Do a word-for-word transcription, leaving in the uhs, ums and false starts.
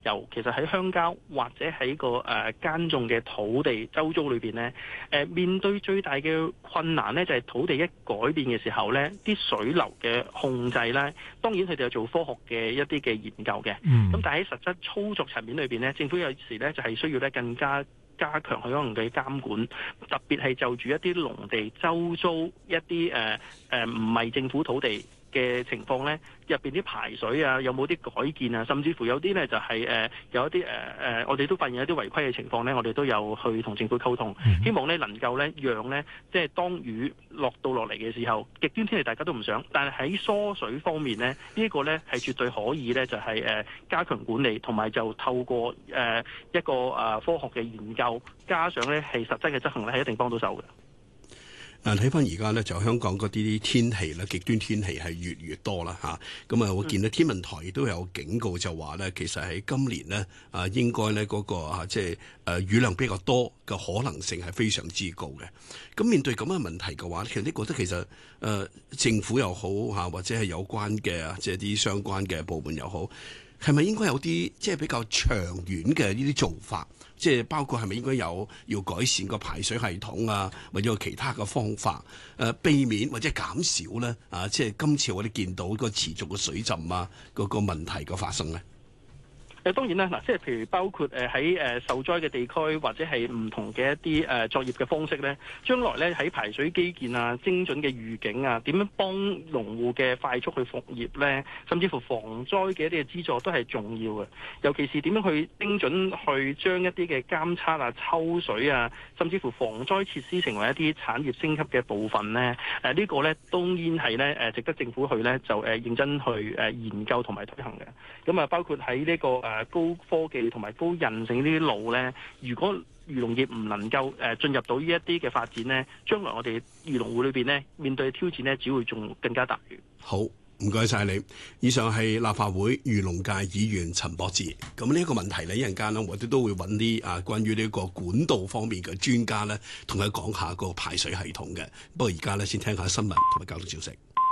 由其實喺鄉郊或者喺個誒耕種嘅土地周遭裏邊呢，誒面對最大嘅困難呢，就係土地一改變嘅時候呢，啲水流嘅控制呢，當然佢哋有做科學嘅一啲嘅研究嘅。咁、嗯、但係喺實質操作層面裏邊呢，政府有時呢就係需要咧更加加強佢可能嘅監管，特別係就住一啲農地周遭一啲誒誒唔係政府土地嘅情況呢，入邊啲排水啊，有冇啲改建啊，甚至乎有啲呢就係、是、誒、呃、有一啲誒誒，我哋都發現有啲違規嘅情況呢，我哋都有去同政府溝通，希望呢能夠呢讓呢，即係當雨落到落嚟嘅時候，極端天氣大家都唔想，但係喺疏水方面呢，呢、這、一個呢係絕對可以呢，就係、是、誒、呃、加強管理，同埋就透過誒、呃、一個誒、呃、科學嘅研究，加上呢係實際嘅執行呢，係一定幫到手嘅。 嗱，睇翻而家咧，就香港嗰啲天氣咧，極端天氣係越越多啦嚇。咁啊，我見到天文台亦都有警告，就話咧，其實喺今年呢，啊，應該咧嗰個啊，即係誒雨量比較多嘅可能性係非常之高嘅。咁面對咁嘅問題嘅話，其實你覺得其實誒、呃、政府又好嚇，或者係有關嘅即係啲相關嘅部門又好，係咪應該有啲即係比較長遠嘅呢啲做法？即係包括係咪應該有要改善個排水系統啊，或者有其他嘅方法，誒、呃、避免或者減少咧啊！即係今次我哋見到個持續嘅水浸啊，嗰、那個問題嘅發生咧。 誒當然啦，嗱，即係譬如包括誒喺誒受災嘅地區，或者係唔同嘅一啲誒作業嘅方式咧，將來咧喺排水基建啊、精準嘅預警啊，點樣幫農戶嘅快速去復業咧，甚至乎防災嘅一啲嘅資助都係重要嘅。尤其是點樣去精準去將一啲嘅監測啊、抽水啊，甚至乎防災設施成為一啲產業升級嘅部分咧。誒、呃這個、呢個咧當然係咧誒值得政府去咧就誒認真去誒研究同埋推行嘅。咁啊，包括喺呢、這個。誒高科技同埋高韌性呢啲路呢，如果漁農業唔能夠誒進入到呢一啲嘅發展呢，將來我哋漁農會裏邊呢面對嘅挑戰呢，只會仲更加大。 好，唔該晒你。以上係立法會漁農界議員陳博志。咁呢一個問題呢，一陣間呢，我哋都會揾啲啊關於呢個管道方面嘅專家呢，同佢講下個排水系統嘅。不過而家呢，先聽下新聞同埋交通消息。